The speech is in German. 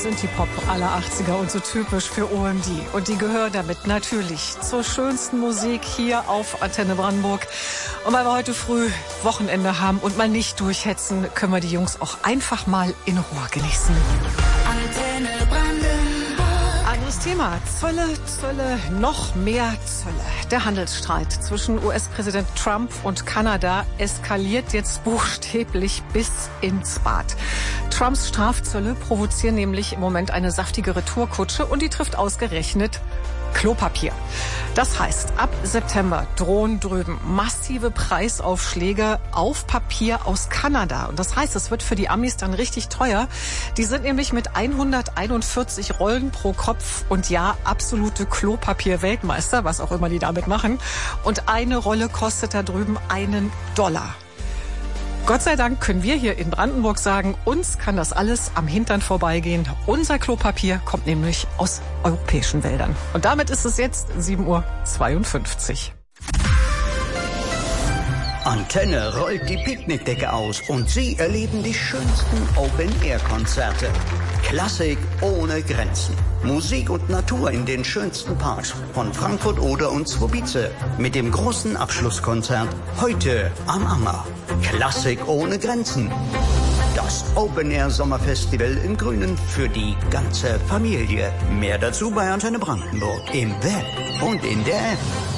Das sind die Pop aller 80er und so typisch für OMD. Und die gehören damit natürlich zur schönsten Musik hier auf Antenne Brandenburg. Und weil wir heute früh Wochenende haben und mal nicht durchhetzen, können wir die Jungs auch einfach mal in Ruhe genießen. Antenne Brandenburg. Anderes Thema. Zölle, noch mehr Zölle. Der Handelsstreit zwischen US-Präsident Trump und Kanada eskaliert jetzt buchstäblich bis ins Bad. Trumps Strafzölle provozieren nämlich im Moment eine saftige Retourkutsche und die trifft ausgerechnet Klopapier. Das heißt, ab September drohen drüben massive Preisaufschläge auf Papier aus Kanada. Und das heißt, es wird für die Amis dann richtig teuer. Die sind nämlich mit 141 Rollen pro Kopf und ja, absolute Klopapier-Weltmeister, was auch immer die damit machen. Und eine Rolle kostet da drüben $1. Gott sei Dank können wir hier in Brandenburg sagen, uns kann das alles am Hintern vorbeigehen. Unser Klopapier kommt nämlich aus europäischen Wäldern. Und damit ist es jetzt 7:52 Uhr. Antenne rollt die Picknickdecke aus und Sie erleben die schönsten Open-Air-Konzerte. Klassik ohne Grenzen. Musik und Natur in den schönsten Parks von Frankfurt Oder und Zwobice mit dem großen Abschlusskonzert heute am Anger. Klassik ohne Grenzen. Das Open-Air-Sommerfestival im Grünen für die ganze Familie. Mehr dazu bei Antenne Brandenburg im Web und in der App.